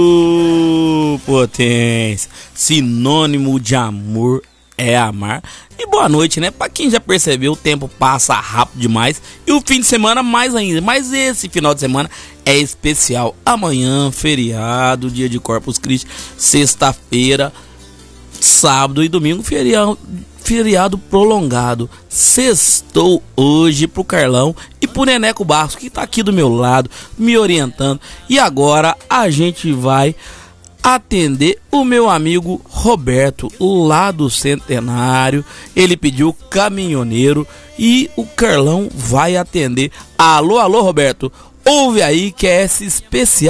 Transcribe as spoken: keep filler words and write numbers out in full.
Ô, potência, sinônimo de amor é amar. E boa noite, né? Pra quem já percebeu, o tempo passa rápido demais e o fim de semana mais ainda. Mas esse final de semana é especial. Amanhã, feriado, dia de Corpus Christi, sexta-feira, sábado e domingo, feriado, feriado prolongado. Sextou hoje pro Carlão e pro Neneco Barros, que tá aqui do meu lado, me orientando. E agora a gente vai atender o meu amigo Roberto, lá do Centenário. Ele pediu caminhoneiro e o Carlão vai atender. Alô, alô, Roberto, ouve aí que é esse especial.